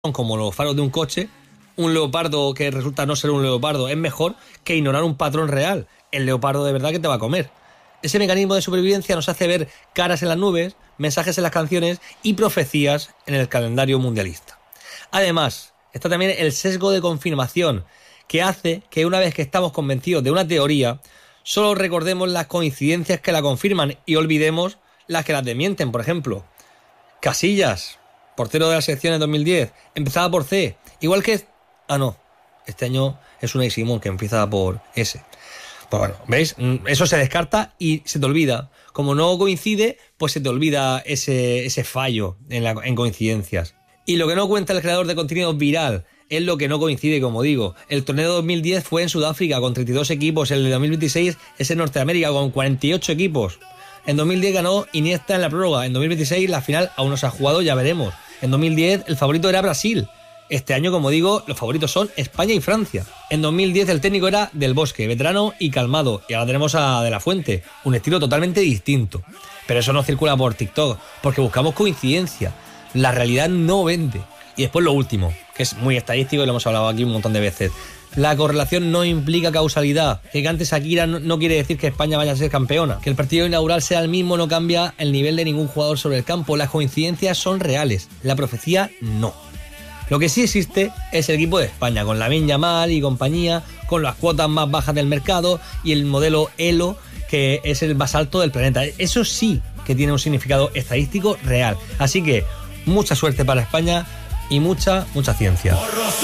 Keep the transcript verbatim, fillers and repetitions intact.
como los faros de un coche, un leopardo que resulta no ser un leopardo es mejor que ignorar un patrón real, el leopardo de verdad que te va a comer. Ese mecanismo de supervivencia nos hace ver caras en las nubes, mensajes en las canciones y profecías en el calendario mundialista. Además, está también el sesgo de confirmación, que hace que una vez que estamos convencidos de una teoría, solo recordemos las coincidencias que la confirman y olvidemos las que las desmienten. Por ejemplo, Casillas, portero de la selección en dos mil diez, empezaba por C, igual que... Ah, no, este año es Unai Simón, que empieza por S. Pues bueno, ¿veis? Eso se descarta y se te olvida. Como no coincide, pues se te olvida ese, ese fallo en, la, en coincidencias. Y lo que no cuenta el creador de contenido viral es lo que no coincide, como digo. El torneo de dos mil diez fue en Sudáfrica con treinta y dos equipos, el de dos mil veintiséis es en Norteamérica con cuarenta y ocho equipos. En dos mil diez ganó Iniesta en la prórroga, en dos mil veintiséis la final aún no se ha jugado, ya veremos. En dos mil diez el favorito era Brasil. Este año, como digo, los favoritos son España y Francia. En dos mil diez el técnico era Del Bosque, veterano y calmado. Y ahora tenemos a De La Fuente, un estilo totalmente distinto. Pero eso no circula por TikTok, porque buscamos coincidencia. La realidad no vende. Y después lo último, que es muy estadístico y lo hemos hablado aquí un montón de veces. La correlación no implica causalidad. Que cante Shakira no, no quiere decir que España vaya a ser campeona. Que el partido inaugural sea el mismo no cambia el nivel de ningún jugador sobre el campo. Las coincidencias son reales, la profecía no. Lo que sí existe es el equipo de España, con Lamine Yamal y compañía, con las cuotas más bajas del mercado y el modelo Elo, que es el más alto del planeta. Eso sí que tiene un significado estadístico real. Así que mucha suerte para España y mucha, mucha ciencia.